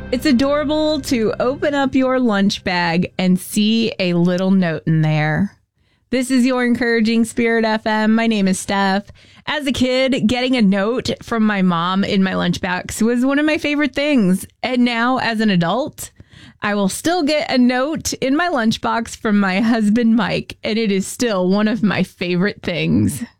It's adorable to open up your lunch bag and see a little note in there. This is your Encouraging Spirit FM. My name is Steph. As a kid, getting a note from my mom in my lunchbox was one of my favorite things. And now, as an adult, I will still get a note in my lunchbox from my husband, Mike, and it is still one of my favorite things.